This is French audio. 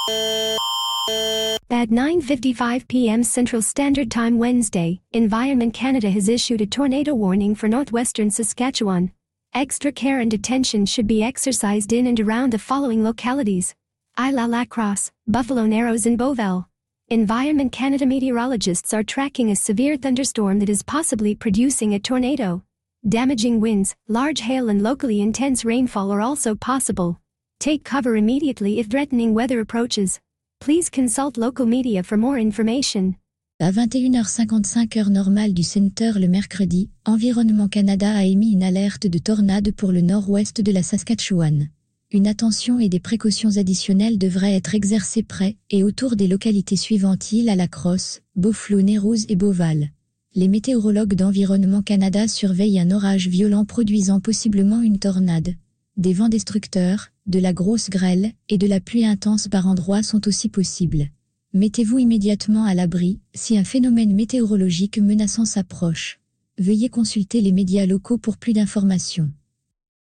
At 9:55 p.m. Central Standard Time Wednesday, Environment Canada has issued a tornado warning for northwestern Saskatchewan. Extra care and attention should be exercised in and around the following localities: Isla-Lacrosse, Buffalo Narrows and Beauval. Environment Canada meteorologists are tracking a severe thunderstorm that is possibly producing a tornado. Damaging winds, large hail and locally intense rainfall are also possible. Take cover immediately if threatening weather approaches. Please consult local media for more information. À 21h55 heure normale du Centre le mercredi, Environnement Canada a émis une alerte de tornade pour le nord-ouest de la Saskatchewan. Une attention et des précautions additionnelles devraient être exercées près et autour des localités suivantes: Isla-Lacrosse, Buffalo Narrows et Beauval. Les météorologues d'Environnement Canada surveillent un orage violent produisant possiblement une tornade. Des vents destructeurs, de la grosse grêle et de la pluie intense par endroits sont aussi possibles. Mettez-vous immédiatement à l'abri si un phénomène météorologique menaçant s'approche. Veuillez consulter les médias locaux pour plus d'informations.